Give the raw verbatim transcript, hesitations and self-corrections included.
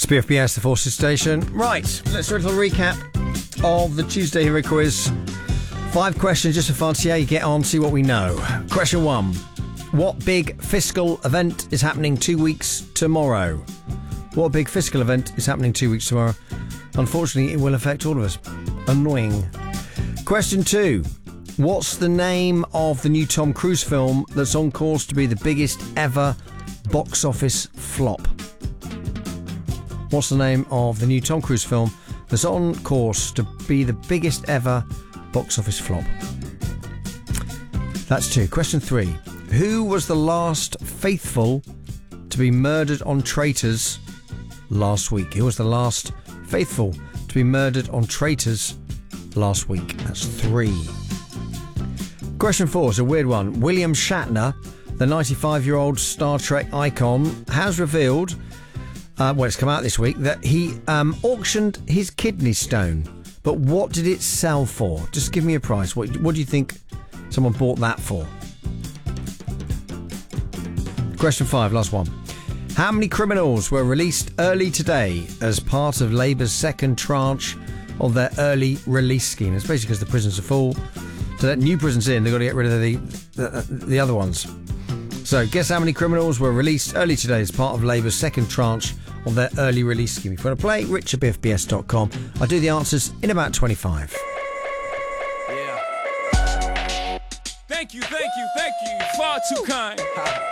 It's B F B S, the Forces Station. Right, let's do a little recap of the Tuesday Hero Quiz. Five questions just for fun. See how you get on, see what we know. Question one. What big fiscal event is happening two weeks tomorrow? What big fiscal event is happening two weeks tomorrow? Unfortunately, it will affect all of us. Annoying. Question two. What's the name of the new Tom Cruise film that's on course to be the biggest ever box office flop? What's the name of the new Tom Cruise film that's on course to be the biggest ever box office flop? That's two. Question three. Who was the last faithful to be murdered on Traitors last week? Who was the last faithful to be murdered on Traitors last week? That's three. Question four is a weird one. William Shatner, the ninety-five-year-old Star Trek icon, has revealed, uh, well, it's come out this week, that he um, auctioned his kidney stone. But what did it sell for? Just give me a price. What, what do you think someone bought that for? Question five, last one. How many criminals were released early today as part of Labour's second tranche of their early release scheme? It's basically because the prisons are full. To let new prisons in, they've got to get rid of the, the, the other ones. So, guess how many criminals were released early today as part of Labour's second tranche of their early release scheme? If you want to play, rich at b f b s dot com. I'll do the answers in about twenty-five. Yeah. Thank you, thank you, thank you. Far too kind.